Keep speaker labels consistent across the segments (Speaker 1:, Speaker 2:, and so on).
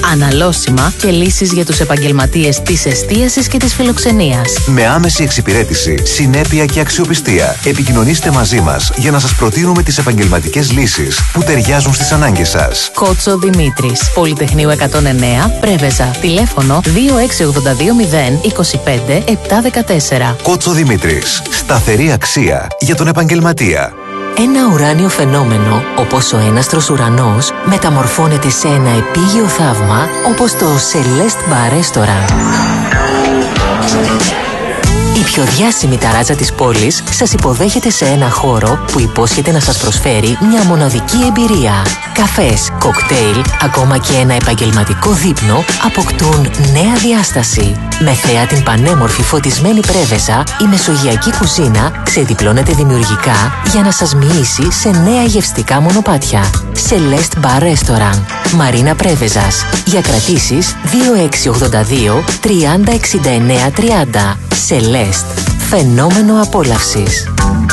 Speaker 1: αναλώσιμα και λύσεις για τους επαγγελματίες της εστίασης και της φιλοξενίας.
Speaker 2: Με άμεση εξυπηρέτηση, συνέπεια και αξιοπιστία. Επικοινωνήστε μαζί μας για να σας προτείνουμε τις επαγγελματικές λύσεις που ταιριάζουν στις ανάγκες σας.
Speaker 1: Κότσο Δημήτρης, Πολυτεχνείου 109, Πρέβεζα. Τηλέφωνο 26820 25 714.
Speaker 2: Κότσο Δημήτρης. Σταθερή αξία για τον επαγγελματία.
Speaker 3: Ένα ουράνιο φαινόμενο, όπως ο έναστρος ουρανός, μεταμορφώνεται σε ένα επίγειο θαύμα, όπως το Celeste Bar Restaurant. Η πιο διάσημη ταράτζα της πόλης σας υποδέχεται σε ένα χώρο που υπόσχεται να σας προσφέρει μια μοναδική εμπειρία. Καφές, κοκτέιλ, ακόμα και ένα επαγγελματικό δείπνο αποκτούν νέα διάσταση. Με θέα την πανέμορφη φωτισμένη Πρέβεζα, η μεσογειακή κουζίνα ξεδιπλώνεται δημιουργικά για να σας μοιήσει σε νέα γευστικά μονοπάτια. Celeste Bar Restaurant, Μαρίνα Πρέβεζας. Για κρατήσεις 2682 30 69 30. Celeste, φαινόμενο απόλαυσης.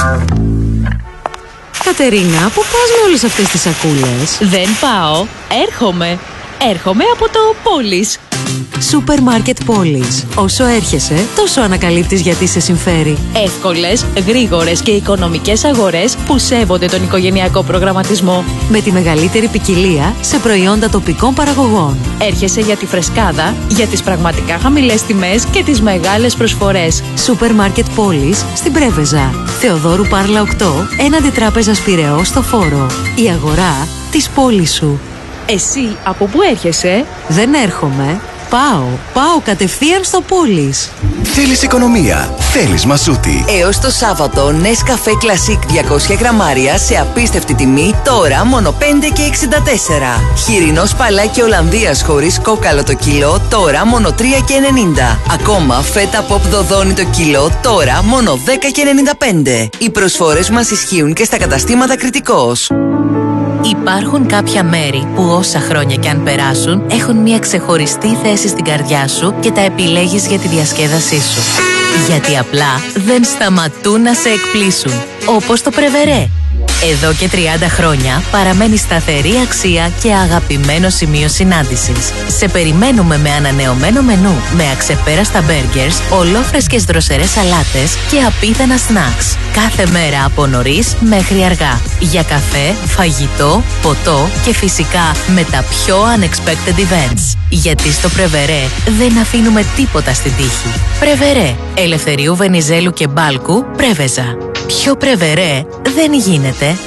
Speaker 4: Κατερίνα, πού πας με όλες αυτές τις σακούλες?
Speaker 5: Δεν πάω, έρχομαι από το Πόλης.
Speaker 4: Σούπερ μάρκετ Πόλης. Όσο έρχεσαι, τόσο ανακαλύπτεις γιατί σε συμφέρει.
Speaker 5: Εύκολες, γρήγορες και οικονομικές αγορές που σέβονται τον οικογενειακό προγραμματισμό.
Speaker 4: Με τη μεγαλύτερη ποικιλία σε προϊόντα τοπικών παραγωγών.
Speaker 5: Έρχεσαι για τη φρεσκάδα, για τις πραγματικά χαμηλές τιμές και τις μεγάλες προσφορές.
Speaker 4: Σούπερ μάρκετ Πόλης στην Πρέβεζα. Θεοδόρου Πάρλα 8, έναντι Τράπεζας Πειραιώς στο Φόρο. Η αγορά της πόλης σου.
Speaker 5: Εσύ από πού έρχεσαι?
Speaker 4: Δεν έρχομαι. Πάω κατευθείαν στο Πόλης.
Speaker 6: Θέλεις οικονομία, θέλεις Μασούτη.
Speaker 7: Έως το Σάββατο, Nescafé Classic 200 γραμμάρια σε απίστευτη τιμή, τώρα μόνο 5,64. Χοιρινό σπαλάκι Ολλανδίας χωρίς κόκαλο το κιλό, τώρα μόνο 3,90. Ακόμα φέτα pop δοδόνι το κιλό, τώρα μόνο 10,95. Οι προσφορές μας ισχύουν και στα καταστήματα Κρητικός.
Speaker 1: Υπάρχουν κάποια μέρη που όσα χρόνια κι αν περάσουν έχουν μια ξεχωριστή θέση στην καρδιά σου και τα επιλέγεις για τη διασκέδασή σου. Γιατί απλά δεν σταματούν να σε εκπλήσουν. Όπως το Πρεβερέ. Εδώ και 30 χρόνια παραμένει σταθερή αξία και αγαπημένο σημείο συνάντησης. Σε περιμένουμε με ανανεωμένο μενού, με αξεπέραστα μπέργκερς, ολόφρεσκες δροσερές σαλάτες και απίθανα σνακς. Κάθε μέρα από νωρίς μέχρι αργά. Για καφέ, φαγητό, ποτό και φυσικά με τα πιο unexpected events. Γιατί στο Πρεβερέ δεν αφήνουμε τίποτα στην τύχη. Πρεβερέ, Ελευθερίου Βενιζέλου και Μπάλκου, Πρέβεζα. Πιο Πρεβερέ δεν γίνεται.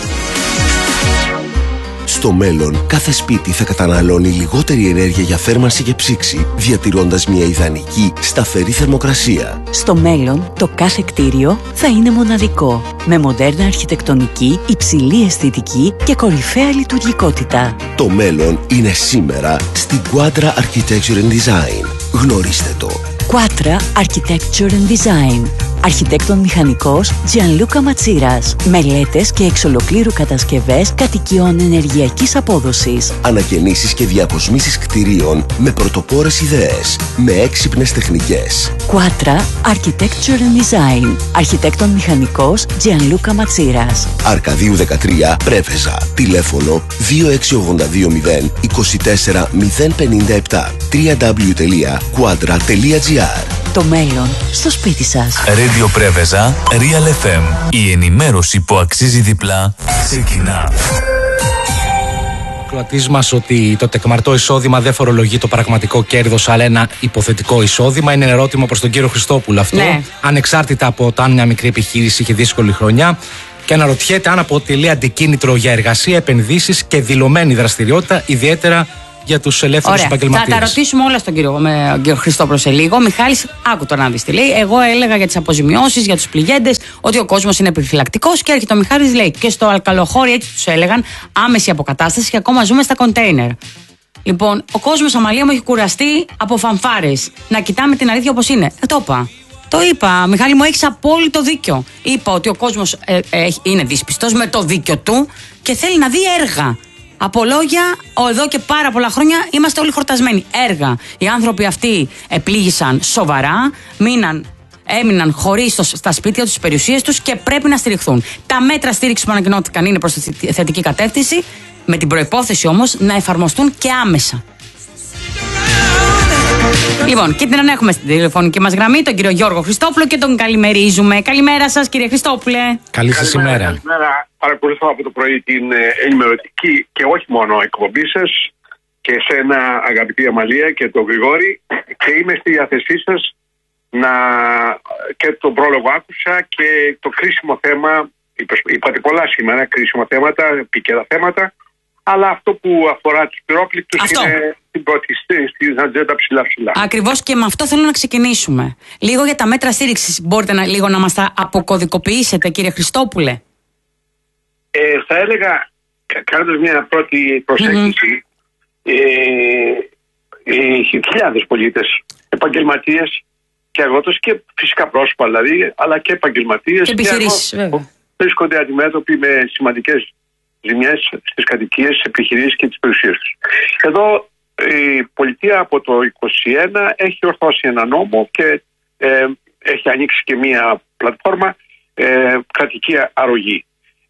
Speaker 6: Στο μέλλον, κάθε σπίτι θα καταναλώνει λιγότερη ενέργεια για θέρμανση και ψήξη, διατηρώντας μια ιδανική, σταθερή θερμοκρασία.
Speaker 8: Στο μέλλον, το κάθε κτίριο θα είναι μοναδικό, με μοντέρνα αρχιτεκτονική, υψηλή αισθητική και κορυφαία λειτουργικότητα.
Speaker 6: Το μέλλον είναι σήμερα στην Quadra Architecture and Design. Γνωρίστε το.
Speaker 8: Quadra Architecture and Design. Αρχιτέκτον μηχανικός Gianluca Ματσίρας. Μελέτες και εξ ολοκλήρου κατασκευές κατοικιών ενεργειακής απόδοσης.
Speaker 6: Ανακαινήσεις και διακοσμήσεις κτηρίων με πρωτοπόρες ιδέες, με έξυπνες τεχνικές.
Speaker 8: Quadra Architecture and Design. Αρχιτέκτον μηχανικός Gianluca Ματσίρας.
Speaker 6: Αρκαδίου 13, Πρέβεζα. Τηλέφωνο 26820 24 057. www.quadra.gr.
Speaker 8: Το μέλλον στο σπίτι σας.
Speaker 9: Radio Πρέβεζα, Real FM. Η ενημέρωση που αξίζει διπλά ξεκινά.
Speaker 10: Κρατής μας ότι το τεκμαρτό εισόδημα δεν φορολογεί το πραγματικό κέρδος, αλλά ένα υποθετικό εισόδημα. Είναι ερώτημα προς τον κύριο Χριστόπουλο αυτό. Ναι. Ανεξάρτητα από το αν μια μικρή επιχείρηση είχε δύσκολη χρονιά. Και αναρωτιέται αν αποτελεί αντικίνητρο για εργασία, επενδύσεις και δηλωμένη δραστηριότητα, ιδιαίτερα για τους ελεύθερους επαγγελματίες.
Speaker 11: Θα τα ρωτήσουμε όλα στον κύριο Χριστόπουλο σε λίγο. Μιχάλης, άκου το να δεις τι λέει. Εγώ έλεγα για τις αποζημιώσεις, για τους πληγέντες, ότι ο κόσμος είναι επιφυλακτικός και έρχεται ο Μιχάλης, λέει. Και στο Αλκαλοχώρι έτσι τους έλεγαν, άμεση αποκατάσταση και ακόμα ζούμε στα κοντέινερ. Λοιπόν, ο κόσμος, αμαλία μου, έχει κουραστεί από φανφάρες. Να κοιτάμε την αλήθεια όπως είναι. Το είπα. Το είπα, Μιχάλη μου, έχεις απόλυτο δίκιο. Είπα ότι ο κόσμος είναι δύσπιστος με το δίκιο του και θέλει να δει έργα. Από λόγια, εδώ και πάρα πολλά χρόνια είμαστε όλοι χορτασμένοι. Έργα. Οι άνθρωποι αυτοί επλήγησαν σοβαρά, έμειναν χωρίς στα σπίτια τους, στις περιουσίες τους και πρέπει να στηριχθούν. Τα μέτρα στήριξης που ανακοινώθηκαν είναι προς τη θετική κατεύθυνση, με την προϋπόθεση όμως να εφαρμοστούν και άμεσα. Λοιπόν, και την έχουμε στην τηλεφωνική μας γραμμή τον κύριο Γιώργο Χριστόπουλο και τον καλημερίζουμε. Καλημέρα σας, κύριε Χριστόπουλε.
Speaker 10: Καλή σας ημέρα.
Speaker 12: Καλημέρα. Παρακολουθώ από το πρωί την ενημερωτική και όχι μόνο εκπομπή σας και εσένα, αγαπητή Αμαλία, και τον Γρηγόρη, και είμαι στη διάθεσή σας και τον πρόλογο άκουσα και το κρίσιμο θέμα. Είπατε πολλά σήμερα, κρίσιμα θέματα, επίκαιρα θέματα, αλλά αυτό που αφορά τους πυρόπληκτους είναι στην ατζέντα ψηλά.
Speaker 11: Ακριβώς, και με αυτό θέλω να ξεκινήσουμε. Λίγο για τα μέτρα στήριξης. Μπορείτε λίγο να μας τα αποκωδικοποιήσετε, κύριε Χριστόπουλε?
Speaker 12: Θα έλεγα, κάνοντας μια πρώτη προσέγγιση, χιλιάδες πολίτες, επαγγελματίες και αγρότες και φυσικά πρόσωπα δηλαδή, αλλά και επαγγελματίες
Speaker 11: και επιχειρήσεις, βέβαια,
Speaker 12: βρίσκονται αντιμέτωποι με σημαντικές ζημιές στις κατοικίες, στις επιχειρήσεις και τις περιουσίες τους. Εδώ η πολιτεία από το 2021 έχει ορθώσει ένα νόμο και έχει ανοίξει και μια πλατφόρμα κρατική αρρωγή.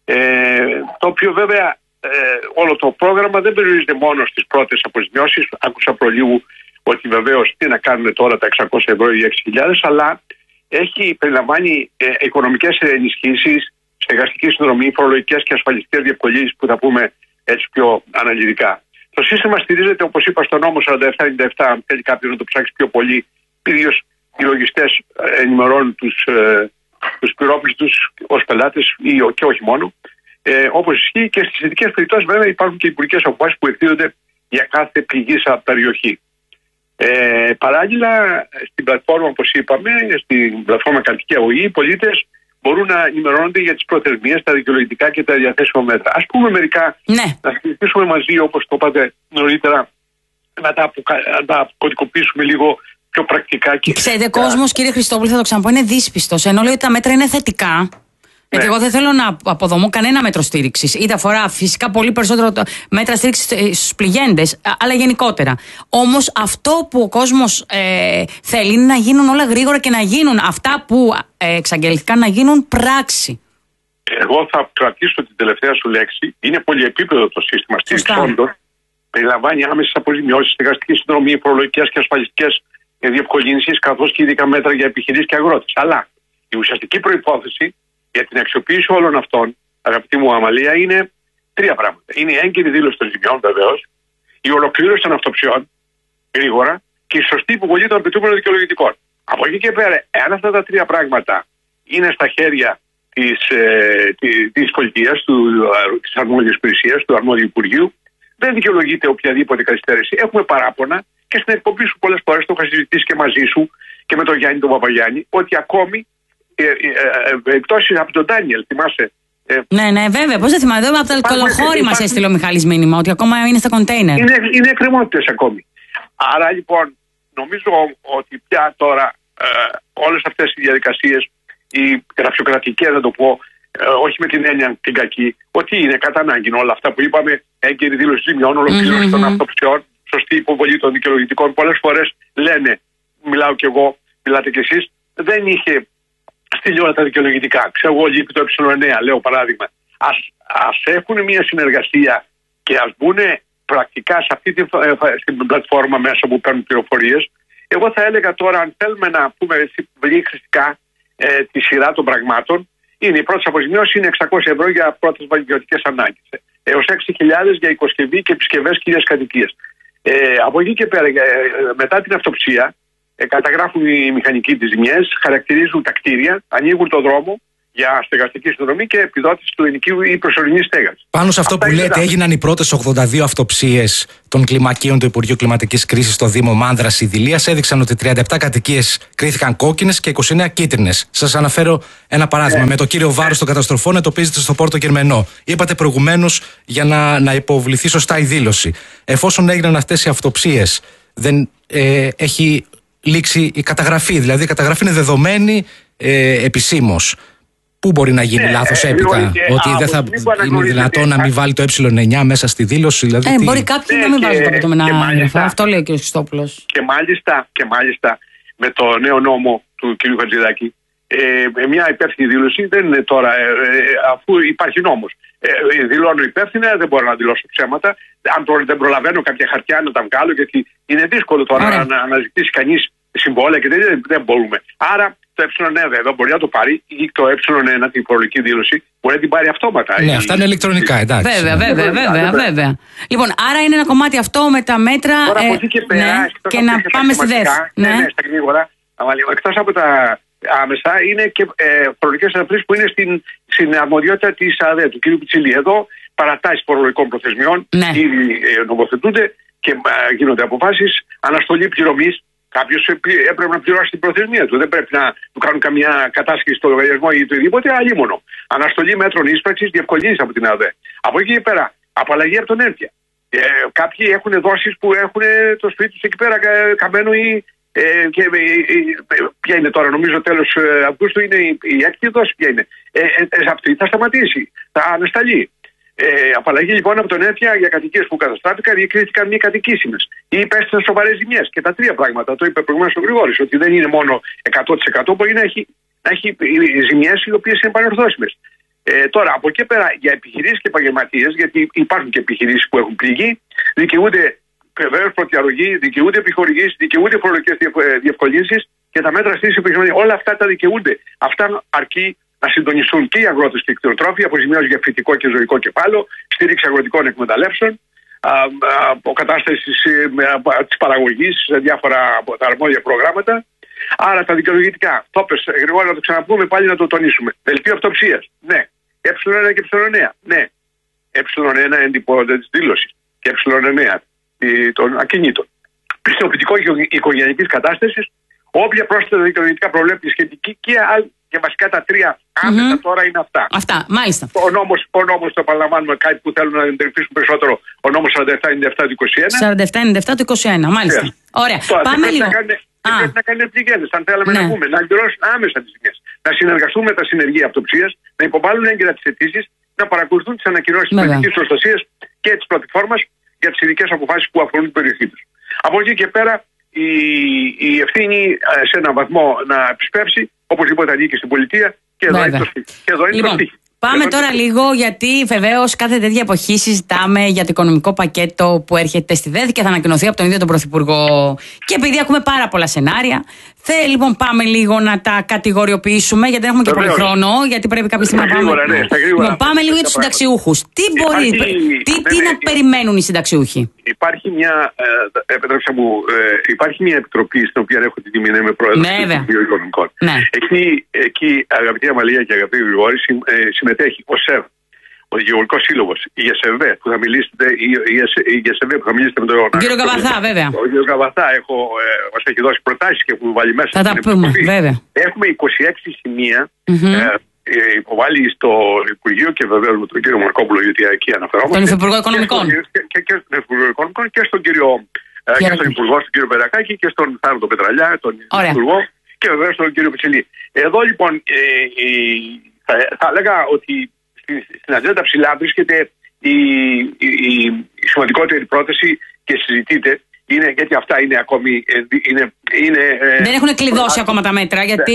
Speaker 12: Το οποίο βέβαια όλο το πρόγραμμα δεν περιορίζεται μόνο στις πρώτες αποζημιώσεις. Άκουσα προλίγου ότι βεβαίως τι να κάνουμε τώρα τα 600 ευρώ ή 6.000, αλλά περιλαμβάνει οικονομικές ενισχύσεις, στεγαστική συνδρομή, φορολογικές και ασφαλιστικές διευκολύνσεις που θα πούμε έτσι πιο αναλυτικά. Το σύστημα στηρίζεται, όπως είπα, στο νόμο 4797, αν θέλει κάποιος να το ψάξει πιο πολύ. Κυρίως οι λογιστές ενημερώνουν τους πυρόπληκτους ως πελάτες και όχι μόνο. Όπως ισχύει και στις ειδικές περιπτώσεις, βέβαια, υπάρχουν και υπουργικές αποφάσεις που εκδίδονται για κάθε πληγήσα περιοχή. Παράλληλα, στην πλατφόρμα, όπως είπαμε, στην πλατφόρμα κρατική αρρωγή, οι πολίτες μπορούν να ενημερώνονται για τις προθεσμίες, τα δικαιολογητικά και τα διαθέσιμα μέτρα. Ας πούμε μερικά, να συζητήσουμε μαζί, όπως το είπατε νωρίτερα, να τα κωδικοποιήσουμε λίγο πιο πρακτικά.
Speaker 11: Ξέρετε, κόσμος, κύριε Χριστόπουλε, θα το ξαναπώ, είναι δύσπιστος. Ενώ λέει ότι τα μέτρα είναι θετικά. Γιατί εγώ δεν θέλω να αποδομώ κανένα μέτρο στήριξης. Είτε αφορά φυσικά πολύ περισσότερο μέτρα στήριξης στους πληγέντες, αλλά γενικότερα. Όμως αυτό που ο κόσμος θέλει είναι να γίνουν όλα γρήγορα και να γίνουν αυτά που εξαγγελθήκαν να γίνουν πράξη.
Speaker 12: Εγώ θα κρατήσω την τελευταία σου λέξη. Είναι πολυεπίπεδο το σύστημα στήριξης όντως. Περιλαμβάνει άμεσες αποζημιώσεις, στεγαστική συνδρομή, φορολογικές και ασφαλιστικές διευκολύνσεις, καθώς και ειδικά μέτρα για επιχειρήσεις και αγρότες. Αλλά η ουσιαστική προϋπόθεση για την αξιοποίηση όλων αυτών, αγαπητή μου Αμαλία, είναι τρία πράγματα. Είναι η έγκαιρη δήλωση των ζημιών, βεβαίως, η ολοκλήρωση των αυτοψιών γρήγορα και η σωστή υποβολή των απαιτούμενων δικαιολογητικών. Από εκεί και πέρα, εάν αυτά τα τρία πράγματα είναι στα χέρια της πολιτείας, της αρμόδιας υπηρεσίας, του αρμόδιου Υπουργείου, δεν δικαιολογείται οποιαδήποτε καθυστέρηση. Έχουμε παράπονα και στην εκπομπή σου πολλές φορές το είχα συζητήσει και μαζί σου και με τον Γιάννη τον Παπαγιάννη, ότι ακόμη εκτός από τον Ντάνιελ, θυμάσαι.
Speaker 11: Ναι, βέβαια. Πώς δεν θυμάμαι. Εδώ από το Αλκαλοχώρι μας έστειλε ο Μιχάλης μήνυμα ότι ακόμα είναι στα κοντέινερ.
Speaker 12: Είναι εκκρεμότητες ακόμη. Άρα λοιπόν, νομίζω ότι πια τώρα όλες αυτές οι διαδικασίες, οι γραφειοκρατικές, να το πω, όχι με την έννοια την κακή, ότι είναι κατά ανάγκη όλα αυτά που είπαμε, έγκαιρη δήλωση ζημιών, ολοκλήρωση των αυτοψιών, σωστή υποβολή των δικαιολογητικών. Πολλές φορές λένε, μιλάω κι εγώ, μιλάτε κι εσείς, δεν είχε στείλει όλα τα δικαιολογητικά. Ξέρω εγώ, λείπει το ε9, λέω παράδειγμα. Ας έχουν μια συνεργασία και ας μπουν πρακτικά σε αυτή την πλατφόρμα μέσα που παίρνουν πληροφορίες. Εγώ θα έλεγα τώρα, αν θέλουμε να πούμε χρηστικά τη σειρά των πραγμάτων, είναι η πρώτη αποζημίωση είναι 600 ευρώ για πρώτες βαγγελματικές ανάγκες. Έως 6.000 για οικοσκευή και επισκευές κυρίες κατοικίες. Από εκεί και πέρα, μετά την αυτοψία, καταγράφουν οι μηχανικοί τις ζημιές, χαρακτηρίζουν τα κτίρια, ανοίγουν το δρόμο για στεγαστική συνδρομή και επιδότηση του ενοικίου ή προσωρινής στέγασης.
Speaker 10: Πάνω σε αυτό που λέτε, έγιναν οι πρώτες 82 αυτοψίες των κλιμακίων του Υπουργείου Κλιματικής Κρίσης στο Δήμο Μάνδρας Ιδηλίας. Έδειξαν ότι 37 κατοικίες κρίθηκαν κόκκινες και 29 κίτρινες. Σας αναφέρω ένα παράδειγμα. Με το κύριο βάρος των καταστροφών εντοπίζεται στο Πόρτο Γερμενό. Είπατε προηγουμένως για να υποβληθεί σωστά η δήλωση. Εφόσον έγιναν αυτές οι αυτοψίες, δεν έχει λήξει η καταγραφή. Δηλαδή η καταγραφή είναι δεδομένη επισήμως. Πού μπορεί να γίνει λάθος έπειτα, ότι δεν θα είναι δυνατόν να μην βάλει το ε9 μέσα στη δήλωση? Δηλαδή,
Speaker 11: μπορεί κάποιοι να μην βάζουν τα πετωμένα έγγραφα. Αυτό λέει ο κ. Χριστόπουλος.
Speaker 12: Και μάλιστα με το νέο νόμο του κ. Χατζηδάκη, μια υπεύθυνη δήλωση δεν είναι τώρα, αφού υπάρχει νόμος. Δηλώνω υπεύθυνα, δεν μπορώ να δηλώσω ψέματα. Αν δεν προλαβαίνω κάποια χαρτιά να τα βγάλω, γιατί είναι δύσκολο τώρα να αναζητήσει κανείς συμβόλαια και τέτοια δεν μπορούμε. Άρα το ε1 εδώ μπορεί να το πάρει ή το ε1 την φορολογική δήλωση μπορεί να την πάρει αυτόματα.
Speaker 10: Ναι, αυτά είναι ηλεκτρονικά, εντάξει.
Speaker 11: Βέβαια. Λοιπόν, άρα είναι ένα κομμάτι αυτό με τα μέτρα.
Speaker 12: Τώρα από εκεί και πέρα.
Speaker 11: Και να πάμε στη ΔΕΘ.
Speaker 12: Ναι, στα γρήγορα. Εκτός από τα άμεσα είναι και φορολογικές αναπτύσσεις που είναι στην αρμοδιότητα της ΑΔΕ, του κ. Πιτσιλή. Εδώ παρατάσεις φορολογικών προθεσμιών ήδη νομοθετούνται και γίνονται αποφάσεις. Αναστολή πληρωμής. Κάποιος έπρεπε να πληρώσει την προθεσμία του. Δεν πρέπει να του κάνουν καμιά κατάσχεση στο λογαριασμό ή οτιδήποτε, αλλήμονο. Αναστολή μέτρων ίσπραξης, διευκολύνσεις από την ΑΔΕ. Από εκεί και πέρα, απαλλαγή από τον έμφυα. Κάποιοι έχουν δόσεις που έχουν το σπίτι τους εκεί πέρα καμένο ή. Ποια είναι τώρα, νομίζω τέλος Αυγούστου είναι η έκτη δόση. Ποια είναι. Αυτή θα σταματήσει, θα ανασταλεί. Απαλλαγή λοιπόν από τον έμφυα για κατοικίες που καταστράφηκαν ή κρίθηκαν μη κατοικήσιμες ή υπέστησαν σοβαρές ζημιές. Και τα τρία πράγματα, το είπε προηγουμένως ο Γρηγόρης, ότι δεν είναι μόνο 100%, μπορεί να έχει ζημιές οι οποίες είναι πανορθώσιμες. Τώρα, από εκεί πέρα για επιχειρήσεις και επαγγελματίες, γιατί υπάρχουν και επιχειρήσεις που έχουν πληγεί, δικαιούνται βεβαίως προτιαρρωγή, δικαιούνται επιχορηγήσεις, δικαιούνται φορολογικές διευκολύνσεις και τα μέτρα στήριξης επιχειρηματίας. Όλα αυτά τα δικαιούνται. Αυτά αρκεί να συντονιστούν και οι αγρότες και οι κτηνοτρόφοι, αποζημιώσεις για φυτικό και ζωικό κεφάλαιο, στήριξη αγροτικών εκμεταλλεύσεων, αποκατάσταση της παραγωγής σε διάφορα από τα αρμόδια προγράμματα. Άρα τα δικαιολογητικά, το πες Γρηγόρη, να το ξαναπούμε πάλι να το τονίσουμε. Δελτίο αυτοψίας, ναι. Ε1 και ε9, ναι. Ε1 εντυπώνεται της δήλωσης και ε9 των ακινήτων. Πιστοποιητικό οικογενειακής κατάστασης, όποια πρόσθετα δικαιολογητικά προβλέπει σχετική και βασικά τα τρία άμεσα τώρα είναι αυτά.
Speaker 11: Αυτά, μάλιστα.
Speaker 12: Ο νόμος, το επαναλαμβάνουμε, κάτι που θέλουν να εντρυφήσουν περισσότερο, ο νόμος 4797 του 21.
Speaker 11: 4797 του 21, μάλιστα. Ωραία,
Speaker 12: τώρα,
Speaker 11: πάμε λίγο.
Speaker 12: Πρέπει να κάνουν πληγέντες, αν θέλαμε να πούμε, να αντιδράσουν άμεσα τις ζημιές. Να συνεργαστούν με τα συνεργεία αυτοψίας, να υποβάλουν έγκαιρα τις αιτήσεις, να παρακολουθούν τις ανακοινώσεις της πολιτικής προστασίας και της πλατφόρμας για τις ειδικές αποφάσεις που αφορούν την περιοχή τους. Από εκεί και πέρα η ευθύνη σε έναν βαθμό να επισπεύσει, οπωσδήποτε ανήκει στην πολιτεία και εδώ είναι το στίχη.
Speaker 11: Πάμε τώρα λίγο, γιατί βεβαίως κάθε τέτοια εποχή συζητάμε για το οικονομικό πακέτο που έρχεται στη ΔΕΘ και θα ανακοινωθεί από τον ίδιο τον Πρωθυπουργό. Και επειδή έχουμε πάρα πολλά σενάρια, λοιπόν πάμε λίγο να τα κατηγοριοποιήσουμε, γιατί δεν έχουμε και πολύ χρόνο, γιατί πρέπει κάποια στιγμή να πάμε. Πάμε λίγο για τους συνταξιούχους. Τι να περιμένουν οι συνταξιούχοι?
Speaker 12: Υπάρχει μια, επιτρέψτε μου, υπάρχει μια επιτροπή στην οποία έχω την τιμή να είμαι πρόεδρος του Υπουργείου Οικονομικών. Εκεί, αγαπητή Αμαλία και αγαπητή Γρηγόρη, συμμετέχει ο ΣΕΒ, ο Γεωργικός Σύλλογος, η ΓΕΣΕΒ που θα μιλήσετε, με τον
Speaker 11: κύριο Καβαθά, βέβαια.
Speaker 12: Ο κύριο Καβαθά μας έχει δώσει προτάσεις και έχουμε βάλει μέσα.
Speaker 11: Θα τα πούμε, βέβαια.
Speaker 12: Έχουμε 26 σημεία υποβάλει στο Υπουργείο και βεβαίως με τον κύριο Μαρκόπουλο, γιατί εκεί αναφερόμαστε.
Speaker 11: Τον Υφυπουργό Οικονομικών.
Speaker 12: Και στον κύριο Υπουργό, στον κύριο Περακάκη και στον Θάνο τον Πετραλιά, τον Υπουργό και βεβαίως τον κύριο Πιτσιλή. Εδώ λοιπόν θα έλεγα ότι στην ατζέντα ψηλά βρίσκεται η σημαντικότερη πρόταση και συζητείται. Γιατί αυτά είναι ακόμη.
Speaker 11: Δεν έχουν κλειδώσει ακόμα τα μέτρα, γιατί.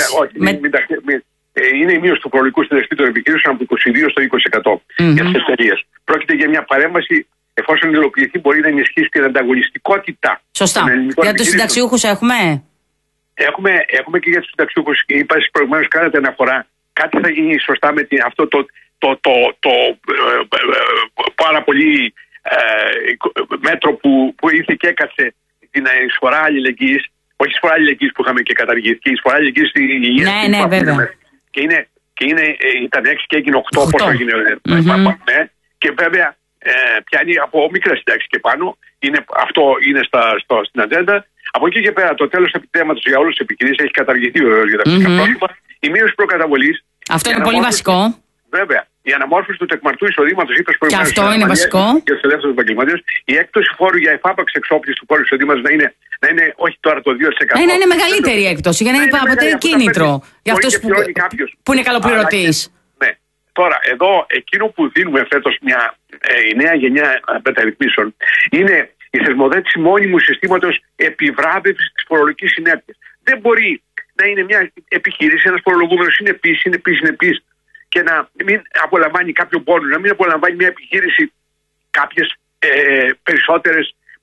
Speaker 12: Είναι η μείωση του φορολογικού συντελεστή των επιχειρήσεων από το 22% στο 20% για τις εταιρείες. Πρόκειται για μια παρέμβαση, εφόσον υλοποιηθεί, μπορεί να ενισχύσει την ανταγωνιστικότητα.
Speaker 11: Σωστά. Για τους συνταξιούχους έχουμε.
Speaker 12: Έχουμε και για τους συνταξιούχους. Είπα προηγουμένως, κάνατε αναφορά. Κάτι θα γίνει σωστά με αυτό το πάρα πολύ μέτρο που ήρθε και έκατσε την εισφορά αλληλεγγύης. Όχι εισφορά αλληλεγγύης που είχαμε και καταργηθεί, εισφορά αλληλεγγύης στην υγεία.
Speaker 11: Ναι, βέβαια.
Speaker 12: Ήταν 6 και έγινε 8, πώς έγινε. Και βέβαια πιάνει από μικρές συντάξεις και πάνω. Αυτό είναι στην ατζέντα. Από εκεί και πέρα, το τέλος επιτέματος για όλες τις επιχειρήσεις έχει καταργηθεί βεβαίως για τα φυσικά πρόσωπα. Η μείωση προκαταβολής.
Speaker 11: Αυτό είναι πολύ βασικό.
Speaker 12: Βέβαια. Η αναμόρφωση του τεκμαρτού εισοδήματος, είπες
Speaker 11: προηγουμένως. Και αυτό είναι βασικό.
Speaker 12: Για τους ελεύθερους επαγγελματίες. Η έκπτωση φόρου για εφάπαξ εξόπλιση του φόρου εισοδήματος να είναι όχι τώρα το 2%.
Speaker 11: Να είναι μεγαλύτερη η έκπτωση για να είναι κίνητρο. Για αυτούς που είναι καλοπληρωτής.
Speaker 12: Ναι. Τώρα, εδώ εκείνο που δίνουμε φέτος η νέα γενιά μεταρρυθμίσεων είναι η θεσμοθέτηση μόνιμου συστήματος επιβράβευσης της φορολογικής συνέπειας. Δεν μπορεί να είναι μια επιχείρηση, ένας φορολογούμενος συνεπής και να μην απολαμβάνει κάποιο πόνο, να μην απολαμβάνει μια επιχείρηση κάποιες περισσότερες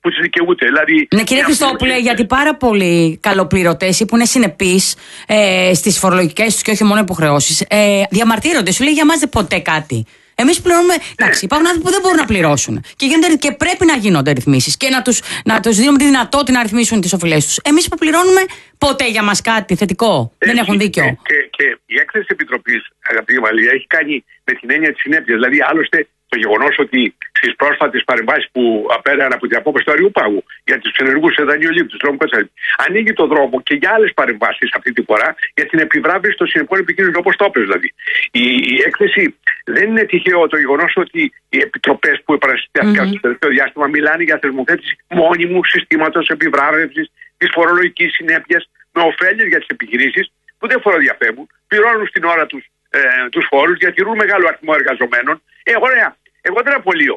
Speaker 12: που τις δικαιούται. Δηλαδή,
Speaker 11: ναι, κύριε Χριστόπουλε, γιατί πάρα πολλοί καλοπληρωτές ή που είναι συνεπείς στις φορολογικές τους και όχι μόνο υποχρεώσεις, διαμαρτύρονται. Σου λέει για μας δεν ποτέ κάτι. Εμείς πληρώνουμε. Εντάξει, υπάρχουν άνθρωποι που δεν μπορούν να πληρώσουν. Και πρέπει να γίνονται ρυθμίσεις και να τους δίνουμε τη δυνατότητα να ρυθμίσουν τις οφειλές τους. Εμείς που πληρώνουμε ποτέ για μας κάτι θετικό. Δεν έχουν δίκιο.
Speaker 12: Και η έκθεση της Επιτροπής, αγαπητή Μαλία, έχει κάνει με την έννοια της συνέπειας. Δηλαδή, άλλωστε, το γεγονός ότι στις πρόσφατες παρεμβάσεις που απέραν από την απόφαση του Αριουπάγου για τους ενεργούς δανειολήπτους, ανοίγει το δρόμο και για άλλες παρεμβάσεις αυτή τη φορά για την επιβράβευση των συνεπών επικοινωνιών, όπως το έπαιζε δηλαδή. Η έκθεση δεν είναι τυχαίο το γεγονός ότι οι επιτροπές που επανασυστήθηκαν στο τελευταίο διάστημα μιλάνε για θεσμοθέτηση μόνιμου συστήματος επιβράβευσης της φορολογικής συνέπειας με ωφέλειες για τις επιχειρήσεις που δεν φοροδιαφεύγουν, πληρώνουν στην ώρα τους φόρους, διατηρούν μεγάλο αριθμό εργαζομένων. Ωραία. Εγώ δεν απολύω.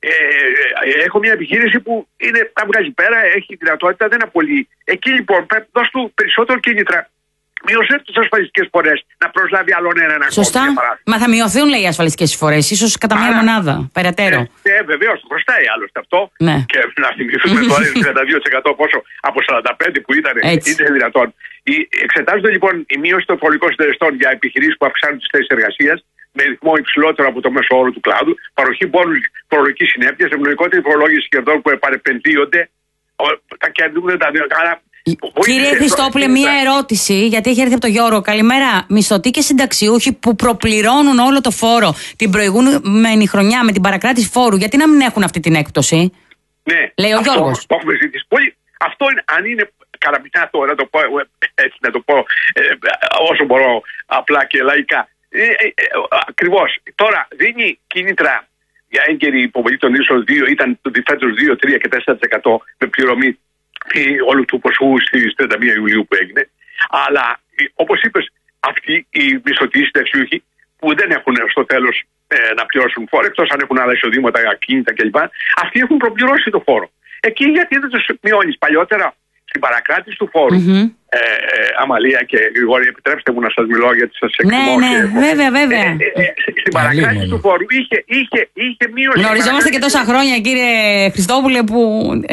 Speaker 12: Έχω μια επιχείρηση που τα βγάζει πέρα, έχει δυνατότητα, δεν απολύει. Εκεί λοιπόν πρέπει να δώσει του περισσότερο κίνητρα. Μειώσε τις ασφαλιστικές φορές να προσλάβει άλλον έναν ακόμα.
Speaker 11: Σωστά. Μα θα μειωθούν, λέει, οι ασφαλιστικές φορές, ίσως κατά μία μονάδα. Περαιτέρω.
Speaker 12: Βεβαίως, το χρωστάει άλλωστε αυτό.
Speaker 11: Ναι.
Speaker 12: Και να θυμηθούμε τώρα 32% πόσο από 45% που ήταν, είναι δυνατόν. Εξετάζονται λοιπόν η μείωση των φορολογικών συντελεστών για επιχειρήσεις που αυξάνουν τις θέσεις εργασίας με ρυθμό υψηλότερο από το μέσο όρο του κλάδου, παροχή πόρου φορολογικής συνέπειας, ευνοϊκότερη φορολόγηση κερδών που επανεπενδύονται. Τα κέρδη δεν τα δίνουν.
Speaker 11: Κύριε Χριστόπουλε, μία ερώτηση, γιατί έχει έρθει από τον Γιώργο. Καλημέρα. Μισθωτοί και συνταξιούχοι που προπληρώνουν όλο το φόρο την προηγούμενη χρονιά με την παρακράτηση φόρου, γιατί να μην έχουν αυτή την έκπτωση?
Speaker 12: Ναι,
Speaker 11: λέει ο Γιώργος.
Speaker 12: Το έχουμε ζητήσει πολύ. Αυτό είναι, αν είναι καραμπινάτο, να το πω έτσι, να το πω όσο μπορώ απλά και λαϊκά. Ακριβώς. Τώρα δίνει κίνητρα για έγκαιρη υποβολή των ίσων 2, ήταν το φέτος 2, 3 και 4% με πληρωμή όλου του ποσού στις 31 Ιουλίου που έγινε. Αλλά όπως είπες, αυτοί οι μισθωτοί συνταξιούχοι που δεν έχουν στο τέλος να πληρώσουν φόρο, εκτός αν έχουν άλλα εισοδήματα, ακίνητα κλπ. Αυτοί έχουν προπληρώσει το φόρο. Εκεί γιατί δεν τους μειώνεις? Παλιότερα στην παρακράτηση του φόρου, Αμαλία και Γρηγόρη, επιτρέψτε μου να σας μιλώ γιατί σας εκτιμώ.
Speaker 11: Ναι, βέβαια.
Speaker 12: Στην παρακράτηση του φόρου είχε μείωση.
Speaker 11: Γνωριζόμαστε και τόσα χρόνια, κύριε Χριστόπουλε, που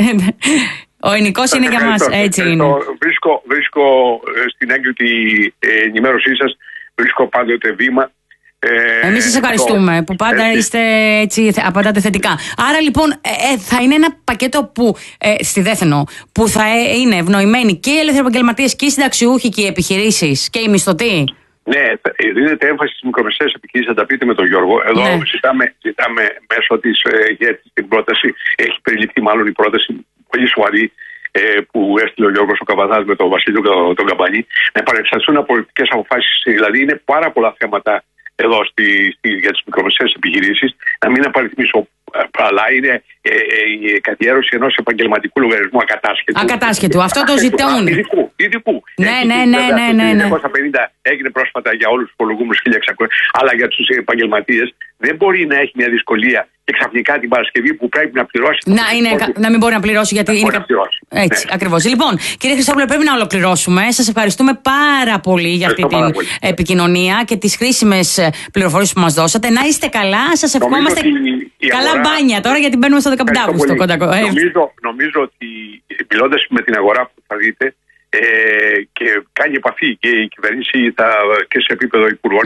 Speaker 11: ο εινικός είναι για μας. Έτσι είναι.
Speaker 12: Βρίσκω στην έγκριτη ενημέρωσή σας, βρίσκω πάντοτε βήμα.
Speaker 11: Εμείς σας ευχαριστούμε που πάντα είστε έτσι, απαντάτε θετικά. Άρα λοιπόν θα είναι ένα πακέτο που, στη Δέθενο, που θα είναι ευνοημένοι και οι ελεύθεροι επαγγελματίες και οι συνταξιούχοι και οι επιχειρήσεις και οι μισθωτοί.
Speaker 12: Ναι, δίνεται έμφαση στις μικρομεσαίες επιχειρήσεις, θα τα πείτε με τον Γιώργο. Εδώ ζητάμε μέσω της ηγέτης την πρόταση, έχει περιληφθεί μάλλον η πρόταση πολύ σοβαρή που έστειλε ο Γιώργος ο Καβαδάς με τον Βασίλειο τον Καμπανή, να επανεξεταστούν από πολιτικές αποφάσεις. Δηλαδή είναι πάρα πολλά θέματα εδώ για τις μικρομεσαίες επιχειρήσεις, να μην απαριθμίσω, αλλά είναι η καθιέρωση ενός επαγγελματικού λογαριασμού
Speaker 11: ακατάσχετου. Αυτό το ζητούν.
Speaker 12: Ειδικού.
Speaker 11: Ναι.
Speaker 12: 250 έγινε πρόσφατα για όλους τους φορολογούμενους 1.600, αλλά για τους επαγγελματίες δεν μπορεί να έχει μια δυσκολία και ξαφνικά την Παρασκευή που πρέπει να πληρώσει.
Speaker 11: Να μην μπορεί να πληρώσει γιατί είναι. Έτσι, ακριβώς. Λοιπόν, κύριε Χριστόπουλε, πρέπει να ολοκληρώσουμε. Σας ευχαριστούμε πάρα πολύ για αυτή την επικοινωνία και τις χρήσιμες πληροφορίες που μας δώσατε. Να είστε καλά. Σας ευχόμαστε καλά μπάνια τώρα, γιατί μπαίνουμε στο 15 Αύγουστο.
Speaker 12: Νομίζω ότι μιλώντας με την αγορά που θα δείτε και κάνει επαφή και η κυβέρνηση και σε επίπεδο υπουργών,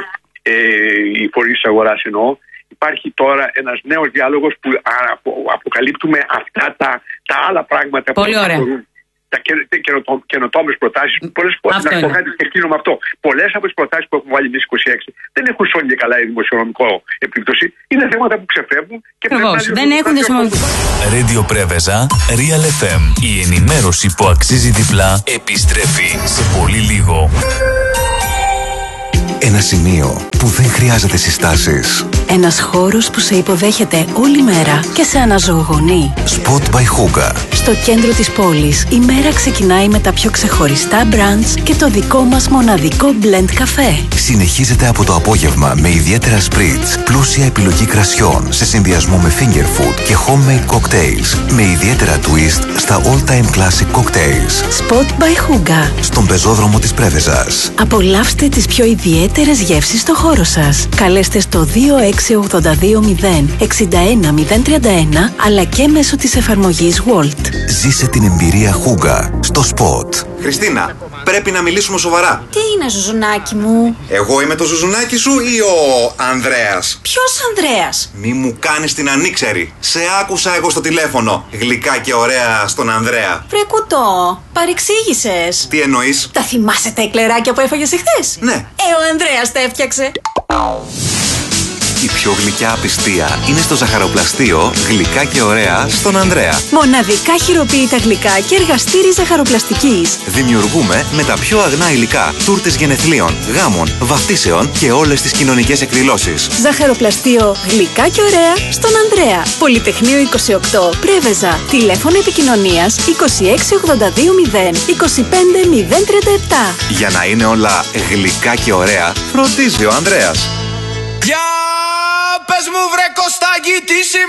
Speaker 12: οι φορείς της αγοράς εννοώ, υπάρχει τώρα ένας νέος διάλογος που αποκαλύπτουμε αυτά τα άλλα πράγματα.
Speaker 11: Πολύ ωραία.
Speaker 12: Τα καινοτόμες προτάσεις. Πολλές φορές να πω κάτι και κλείνω με αυτό. Πολλές από τις προτάσεις που έχουμε βάλει εμείς 26 δεν έχουν σώνει και καλά η δημοσιονομικό επίπτωση. Είναι θέματα που ξεφεύγουν και πρέπει να
Speaker 11: δεν έχουν δημοσιονομικό.
Speaker 9: Radio Preveza, Real FM. Η ενημέρωση που αξίζει διπλά επιστρέφει σε πολύ λίγο.
Speaker 2: Ένα σημείο που δεν χρειάζεται συστάσεις.
Speaker 8: Ένας χώρος που σε υποδέχεται όλη μέρα και σε αναζωογονεί.
Speaker 2: Spot by Hookah.
Speaker 8: Στο κέντρο της πόλης η μέρα ξεκινάει με τα πιο ξεχωριστά μπραντς και το δικό μας μοναδικό blend καφέ.
Speaker 2: Συνεχίζεται από το απόγευμα με ιδιαίτερα spritz, πλούσια επιλογή κρασιών σε συνδυασμό με finger food και homemade cocktails με ιδιαίτερα twist στα all time classic cocktails.
Speaker 8: Spot by Hookah.
Speaker 2: Στον πεζόδρομο της Πρέβεζας.
Speaker 8: Απολαύστε τις πιο ιδιαίτερες γεύσεις στο χώρο σας. Καλέστε στο 26
Speaker 4: 26820 αλλά και μέσω της εφαρμογής Walt.
Speaker 2: Ζήσε την εμπειρία Χούγκα στο Spot.
Speaker 13: Χριστίνα, πρέπει να μιλήσουμε σοβαρά.
Speaker 14: Τι είναι, Ζουζουνάκι μου?
Speaker 13: Εγώ είμαι το Ζουζουνάκι σου ή ο Ανδρέας?
Speaker 14: Ποιος Ανδρέας?
Speaker 13: Μη μου κάνεις την ανήξερη. Σε άκουσα εγώ στο τηλέφωνο. Γλυκά και ωραία στον Ανδρέα.
Speaker 14: Βρε κουτό, παρεξήγησες.
Speaker 13: Τι εννοείς?
Speaker 14: Τα θυμάσαι τα εκλεράκια που έφαγες εχθές?
Speaker 13: Ναι.
Speaker 14: Ο Ανδρέας τα έφτιαξε.
Speaker 2: Η πιο γλυκιά απιστία είναι στο ζαχαροπλαστείο Γλυκά και ωραία στον Ανδρέα.
Speaker 4: Μοναδικά χειροποίητα γλυκά και εργαστήρι ζαχαροπλαστικής.
Speaker 2: Δημιουργούμε με τα πιο αγνά υλικά τούρτες γενεθλίων, γάμων, βαφτίσεων και όλες τις κοινωνικές εκδηλώσεις.
Speaker 4: Ζαχαροπλαστείο Γλυκά και ωραία στον Ανδρέα. Πολυτεχνείο 28, Πρέβεζα. Τηλέφωνο επικοινωνίας 26820 25037.
Speaker 2: Για να είναι όλα γλυκά και ωραία, φροντίζει ο Ανδρέας.
Speaker 15: Για πες μου βρε Κωστάκη, τι σημαίνει